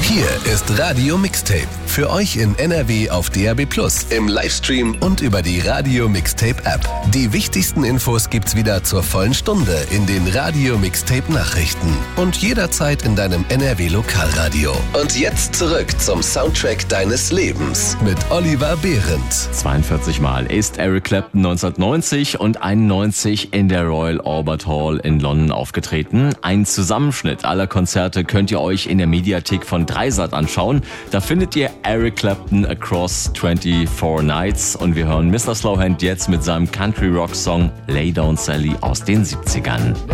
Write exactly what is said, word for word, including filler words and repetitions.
Hier ist Radio Mixtape. Für euch in N R W auf D A B plus, im Livestream und über die Radio Mixtape App. Die wichtigsten Infos gibt's wieder zur vollen Stunde in den Radio Mixtape Nachrichten und jederzeit in deinem N R W Lokalradio. Und jetzt zurück zum Soundtrack deines Lebens mit Oliver Behrendt. zweiundvierzig Mal ist Eric Clapton neunzehnhundertneunzig und einundneunzig in der Royal Albert Hall in London aufgetreten. Ein Zusammenschnitt aller Konzerte könnt ihr euch in der Mediathek von Dreisat anschauen. Da findet ihr Eric Clapton Across twenty-four Nights und wir hören Mister Slowhand jetzt mit seinem Country-Rock-Song Lay Down Sally aus den siebzigern.